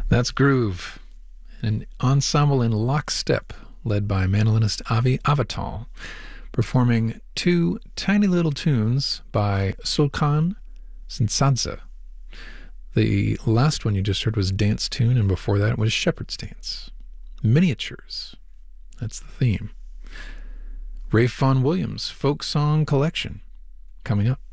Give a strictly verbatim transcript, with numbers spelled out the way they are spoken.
That's Groove, an ensemble in lockstep led by mandolinist Avi Avital, performing two tiny little tunes by Sulkan Sinsadze. The last one you just heard was Dance Tune, and before that was Shepherd's Dance. Miniatures. That's the theme. Rafe Vaughan Williams' Folk Song Collection coming up.